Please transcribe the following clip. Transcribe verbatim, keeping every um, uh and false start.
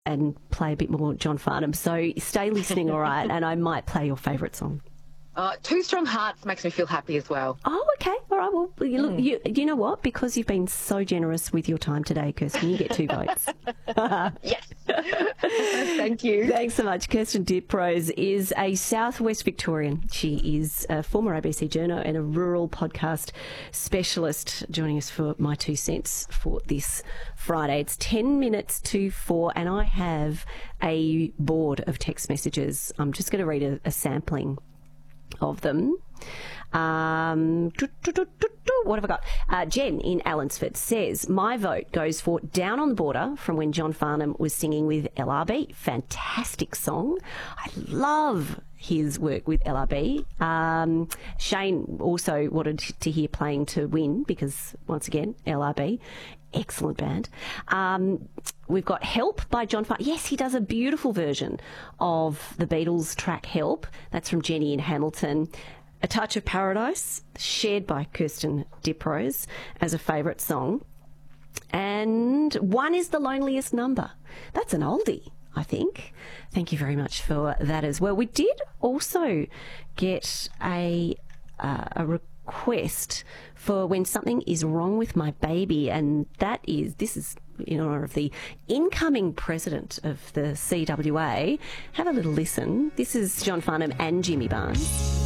and play a bit more John Farnham. So stay listening, all right, and I might play your favourite song. Uh, Two Strong Hearts makes me feel happy as well. Oh, okay. All right. Well, you, look, you, you know what? Because you've been so generous with your time today, Kirsten, you get two votes. Yes. Thank you. Thanks so much. Kirsten Diprose is a Southwest Victorian. She is a former A B C journo and a rural podcast specialist, joining us for my two cents for this Friday. It's ten minutes to four, and I have a board of text messages. I'm just going to read a, a sampling of them. Um, do, do, do, do, do, what have I got? Uh, Jen in Allansford says, my vote goes for Down on the Border from when John Farnham was singing with L R B. Fantastic song. I love his work with L R B. Um, Shane also wanted to hear Playing to Win because, once again, L R B. Excellent band. Um, we've got Help by John Farnham. Yes, he does a beautiful version of the Beatles track Help. That's from Jenny in Hamilton. A Touch of Paradise, shared by Kirsten Diprose as a favourite song. And One is the Loneliest Number. That's an oldie, I think. Thank you very much for that as well. We did also get a, uh, a request for When Something Is Wrong with My Baby, and that is, this is in honour of the incoming president of the C W A. Have a little listen. This is John Farnham and Jimmy Barnes.